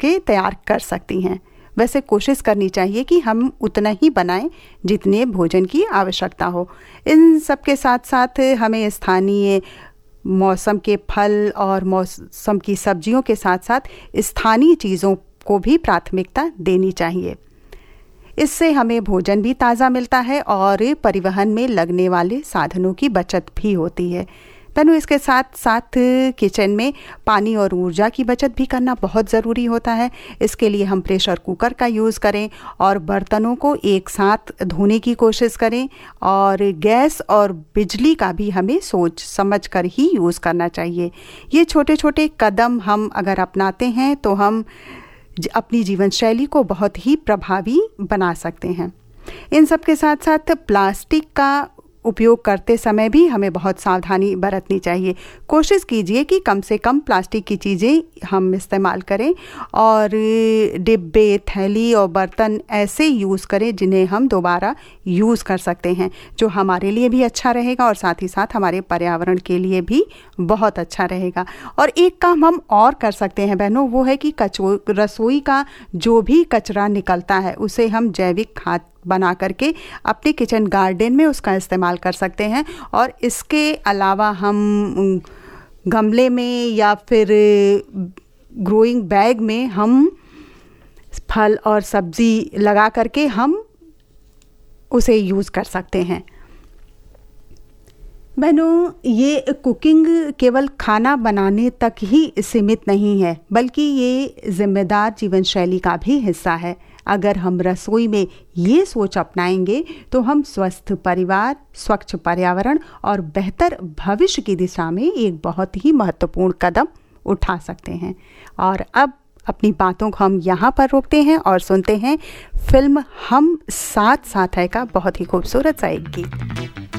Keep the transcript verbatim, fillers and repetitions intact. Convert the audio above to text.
के तैयार कर सकती हैं। वैसे कोशिश करनी चाहिए कि हम उतना ही बनाएं जितने भोजन की आवश्यकता हो। इन सब के साथ साथ हमें स्थानीय मौसम के फल और मौसम की सब्जियों के साथ साथ स्थानीय चीज़ों को भी प्राथमिकता देनी चाहिए। इससे हमें भोजन भी ताज़ा मिलता है और परिवहन में लगने वाले साधनों की बचत भी होती है। तनु इसके साथ साथ किचन में पानी और ऊर्जा की बचत भी करना बहुत ज़रूरी होता है। इसके लिए हम प्रेशर कुकर का यूज़ करें और बर्तनों को एक साथ धोने की कोशिश करें, और गैस और बिजली का भी हमें सोच समझ कर ही यूज़ करना चाहिए। ये छोटे छोटे कदम हम अगर अपनाते हैं तो हम अपनी जीवन शैली को बहुत ही प्रभावी बना सकते हैं। इन सब के साथ साथ प्लास्टिक का उपयोग करते समय भी हमें बहुत सावधानी बरतनी चाहिए। कोशिश कीजिए कि कम से कम प्लास्टिक की चीज़ें हम इस्तेमाल करें और डिब्बे, थैली और बर्तन ऐसे यूज़ करें जिन्हें हम दोबारा यूज़ कर सकते हैं, जो हमारे लिए भी अच्छा रहेगा और साथ ही साथ हमारे पर्यावरण के लिए भी बहुत अच्छा रहेगा। और एक काम हम और कर सकते हैं बहनों, वो है कि कचो रसोई का जो भी कचरा निकलता है उसे हम जैविक खाद बना करके अपने किचन गार्डन में उसका इस्तेमाल कर सकते हैं। और इसके अलावा हम गमले में या फिर ग्रोइंग बैग में हम फल और सब्ज़ी लगा करके हम उसे यूज़ कर सकते हैं। बहनों, ये कुकिंग केवल खाना बनाने तक ही सीमित नहीं है, बल्कि ये जिम्मेदार जीवन शैली का भी हिस्सा है। अगर हम रसोई में ये सोच अपनाएंगे तो हम स्वस्थ परिवार, स्वच्छ पर्यावरण और बेहतर भविष्य की दिशा में एक बहुत ही महत्वपूर्ण कदम उठा सकते हैं। और अब अपनी बातों को हम यहाँ पर रोकते हैं और सुनते हैं फिल्म हम साथ साथ है का बहुत ही खूबसूरत सा एक गीत।